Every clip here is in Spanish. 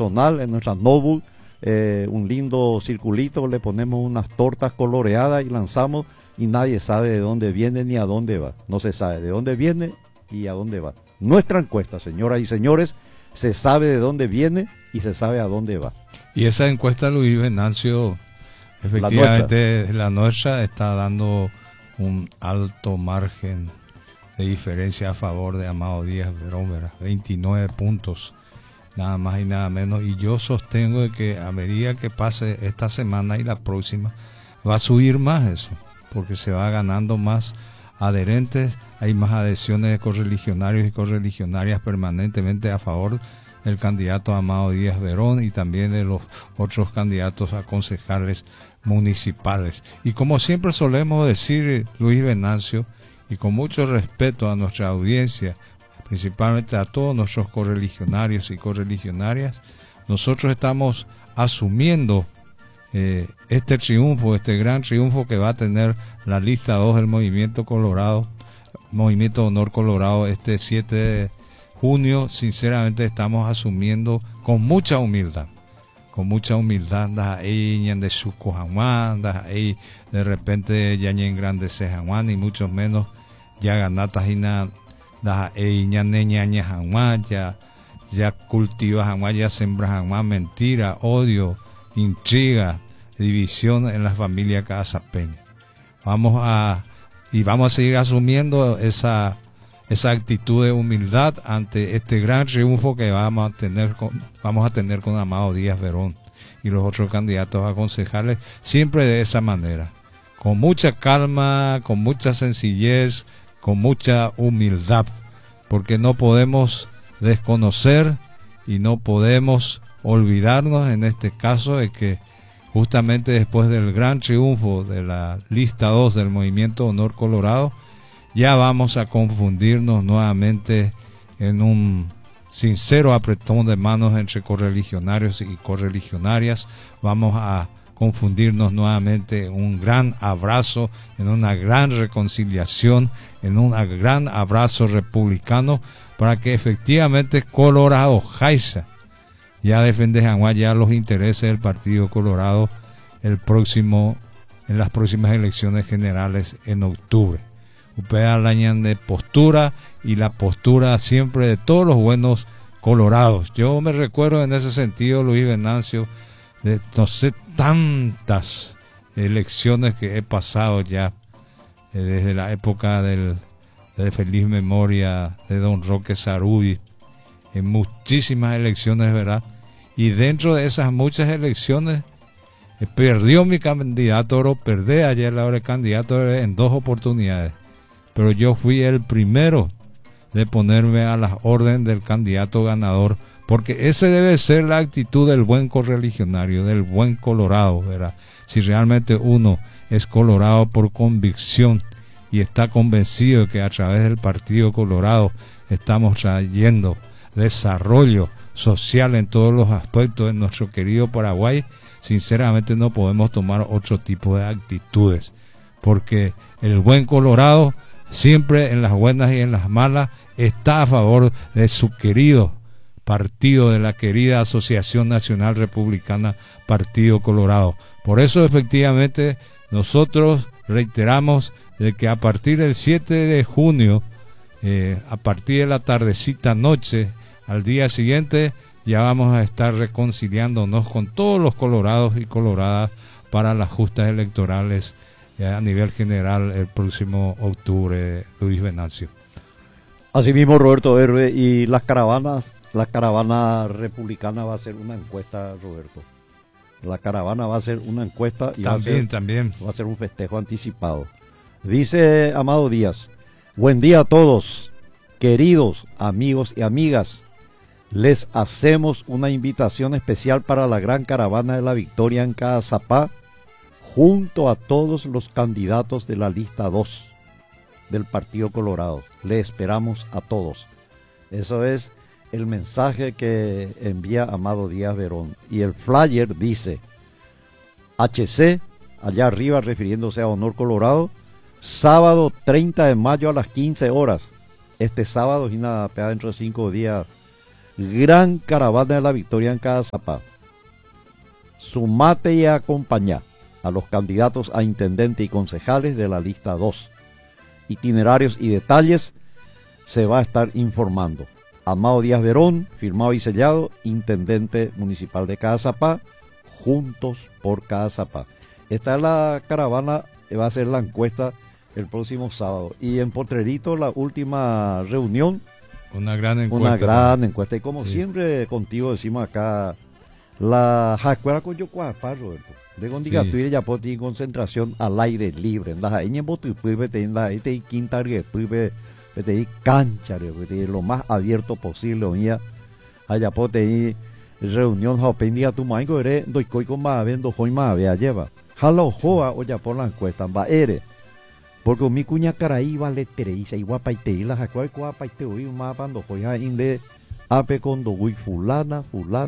personal, en nuestra notebook, un lindo circulito, le ponemos unas tortas coloreadas y lanzamos, y nadie sabe de dónde viene ni a dónde va. No se sabe de dónde viene y a dónde va. Nuestra encuesta, señoras y señores, se sabe de dónde viene y se sabe a dónde va. Y esa encuesta, Luis Venancio, efectivamente la nuestra está dando un alto margen de diferencia a favor de Amado Díaz Verón, 29 puntos, nada más y nada menos. Y yo sostengo de que a medida que pase esta semana y la próxima, va a subir más eso, porque se va ganando más adherentes, hay más adhesiones de correligionarios y correligionarias permanentemente a favor del candidato Amado Díaz Verón y también de los otros candidatos a concejales municipales. Y como siempre solemos decir, Luis Venancio, y con mucho respeto a nuestra audiencia, principalmente a todos nuestros correligionarios y correligionarias, nosotros estamos asumiendo este triunfo, este gran triunfo que va a tener la lista 2 del Movimiento Colorado, Movimiento Honor Colorado, este 7 de junio. Sinceramente estamos asumiendo con mucha humildad, de Suco Jamuán, de repente ya ni engrandece Jamuán, ni mucho menos ya ganata jina ya neñaña Jamuán, ya cultiva Jamuán, ya sembra Jamuán, mentira, odio, intriga, división en la familia casapeña. Vamos a seguir asumiendo esa actitud de humildad ante este gran triunfo que vamos a tener con Amado Díaz Verón y los otros candidatos a concejales, siempre de esa manera, con mucha calma, con mucha sencillez, con mucha humildad, porque no podemos desconocer y no podemos olvidarnos en este caso de que justamente después del gran triunfo de la lista 2 del Movimiento Honor Colorado, ya vamos a confundirnos nuevamente en un sincero apretón de manos entre correligionarios y correligionarias. Vamos a confundirnos nuevamente en un gran abrazo, en una gran reconciliación, en un gran abrazo republicano, para que efectivamente Colorado Jaiza ya defiende ya los intereses del Partido Colorado en las próximas elecciones generales en octubre. Upea lañan de postura, y la postura siempre de todos los buenos colorados. Yo me recuerdo en ese sentido, Luis Venancio, de no sé tantas elecciones que he pasado ya desde la época de feliz memoria de don Roque Sarudi, en muchísimas elecciones, ¿verdad? Y dentro de esas muchas elecciones perdió mi candidato, perdí ayer la hora de candidato en 2 oportunidades, pero yo fui el primero de ponerme a las órdenes del candidato ganador, porque ese debe ser la actitud del buen correligionario, del buen colorado, ¿verdad? Si realmente uno es colorado por convicción y está convencido de que a través del Partido Colorado estamos trayendo desarrollo social en todos los aspectos de nuestro querido Paraguay, sinceramente no podemos tomar otro tipo de actitudes, porque el buen colorado siempre en las buenas y en las malas está a favor de su querido partido, de la querida Asociación Nacional Republicana Partido Colorado. Por eso efectivamente nosotros reiteramos de que a partir del 7 de junio, a partir de la tardecita noche, al día siguiente, ya vamos a estar reconciliándonos con todos los colorados y coloradas para las justas electorales a nivel general el próximo octubre, Luis Venancio. Asimismo, Roberto Herbe, y la caravana republicana va a hacer una encuesta, Roberto. La caravana va a hacer una encuesta y también va a ser un festejo anticipado. Dice Amado Díaz: buen día a todos, queridos amigos y amigas. Les hacemos una invitación especial para la gran caravana de la victoria en Caazapá, junto a todos los candidatos de la lista 2 del Partido Colorado. Le esperamos a todos. Eso es el mensaje que envía Amado Díaz Verón. Y el flyer dice: HC, allá arriba refiriéndose a Honor Colorado, sábado 30 de mayo a las 15 horas. Este sábado, y nada, dentro de 5 días, gran caravana de la victoria en Cazapá. Sumate y acompañá a los candidatos a intendente y concejales de la lista 2. Itinerarios y detalles se va a estar informando. Amado Díaz Verón, firmado y sellado, intendente municipal de Cazapá, Juntos por Cazapá. Esta es la caravana, va a ser la encuesta el próximo sábado. Y en Potrerito, la última reunión. Una gran encuesta. Una gran encuesta. Y como siempre contigo decimos acá, la escuela con Yocuapá, Roberto. De Gondigatuire ya por ti concentración al aire libre. En la en Botupuibe, en la quinta Puibe, cancha, lo más abierto posible. Oía, allá por ti reunión, japendia tu mango, eres doy con más vendo, hoy más vea lleva. Jalo joa, o ya por la encuesta, va ere. Porque mi cuña caraí vale tereisa y guapa y te y la jacua y guapa y te oí un mapa ando joya inde ape con do uy fulana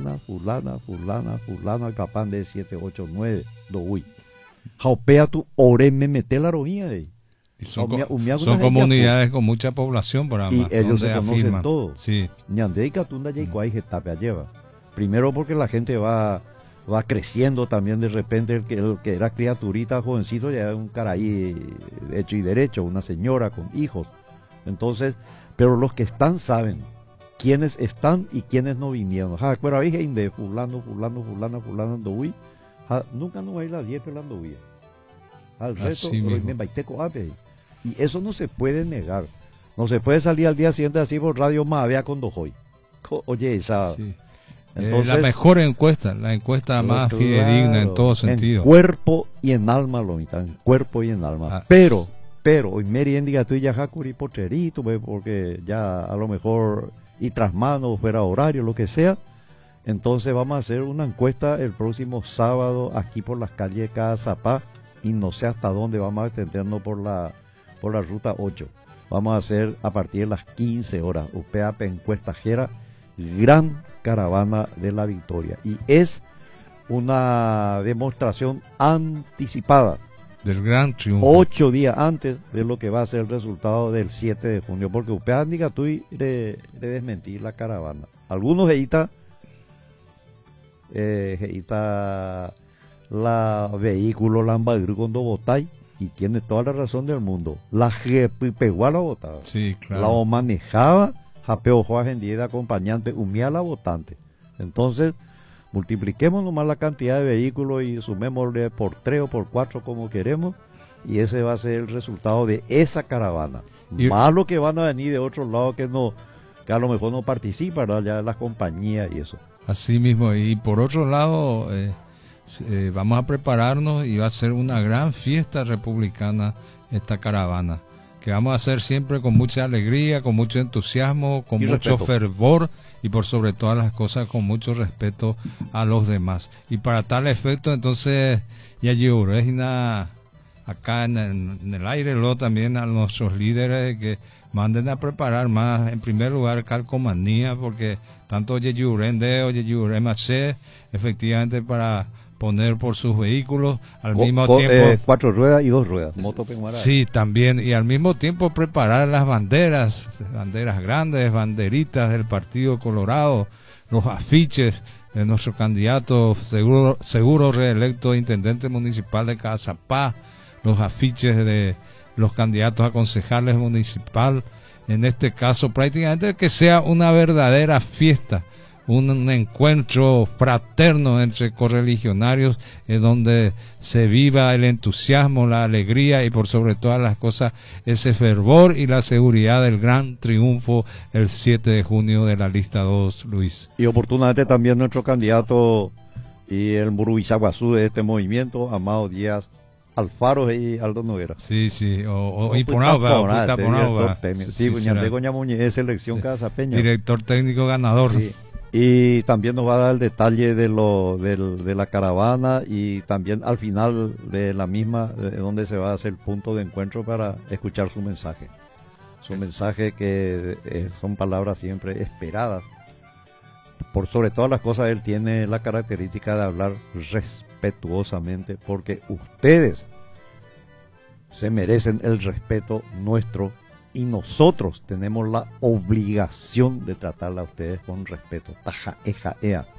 capán de 7, 8, 9 do uy. Jaupea tu ore me mete la roña de. Y son comunidades con mucha población por y ellos se conocen afirman todo. Sí. Ñande y catunda y guay getape lleva. Primero porque la gente va creciendo también de repente, el que era criaturita, jovencito, ya es un caraí hecho y derecho, una señora con hijos. Entonces, pero los que están saben quiénes están y quiénes no vinieron. Pero ahí de fulano, andoui, nunca no va a ir a 10 pelando huía. Al resto, y eso no se puede negar. No se puede salir al día siguiente así por radio más vea con dojoy. Oye, esa... Sí. Entonces, la mejor encuesta, la encuesta más fidedigna en todo sentido. En cuerpo y en alma, Lomita, en cuerpo y en alma. Pero, hoy meriendiga tú y ya jacuri pocherito, porque ya a lo mejor, y tras mano, fuera horario, lo que sea. Entonces vamos a hacer una encuesta el próximo sábado aquí por las calles de Cazapá, y no sé hasta dónde vamos a extendernos por la ruta 8. Vamos a hacer a partir de las 15 horas. UPAP encuestajera, gran caravana de la victoria, y es una demostración anticipada del gran triunfo 8 días antes de lo que va a ser el resultado del 7 de junio, porque usted indica tú y de desmentir la caravana. Algunos geita la vehículo lambagru cuando votáis, y tiene toda la razón del mundo, la pegó a la votada, sí, claro. La manejaba japeo Juan de acompañante, humía la votante. Entonces, multipliquemos nomás la cantidad de vehículos y sumémosle por 3 o por 4 como queremos, y ese va a ser el resultado de esa caravana. Más lo que van a venir de otros lados que a lo mejor no participan, ¿verdad? Ya las compañías y eso. Así mismo, y por otro lado, vamos a prepararnos y va a ser una gran fiesta republicana esta caravana, que vamos a hacer siempre con mucha alegría, con mucho entusiasmo, con mucho fervor y por sobre todas las cosas con mucho respeto a los demás. Y para tal efecto, entonces, ya yo, acá en el aire, luego también a nuestros líderes que manden a preparar más, en primer lugar, calcomanía, porque tanto Yeyurende o Yeyuremache, efectivamente para poner por sus vehículos al mismo tiempo 4 ruedas y 2 ruedas, moto sí, también, y al mismo tiempo preparar las banderas grandes, banderitas del Partido Colorado, los afiches de nuestro candidato seguro reelecto intendente municipal de Cazapá, los afiches de los candidatos a concejales municipal, en este caso prácticamente que sea una verdadera fiesta, un encuentro fraterno entre correligionarios, en donde se viva el entusiasmo, la alegría y por sobre todas las cosas ese fervor y la seguridad del gran triunfo el 7 de junio de la lista 2, Luis. Y oportunamente también nuestro candidato y el Murubichaguazú de este movimiento, Amado Díaz Alfaro y Aldo Noguera. Sí, sí, y Ponauba. Sí, es selección casapeña. Director técnico ganador. Sí. Y también nos va a dar el detalle de la caravana, y también al final de la misma, de donde se va a hacer el punto de encuentro para escuchar su mensaje. Su mensaje que son palabras siempre esperadas. Por sobre todas las cosas, él tiene la característica de hablar respetuosamente, porque ustedes se merecen el respeto nuestro y nosotros tenemos la obligación de tratarla a ustedes con respeto. Taja, eja, ea.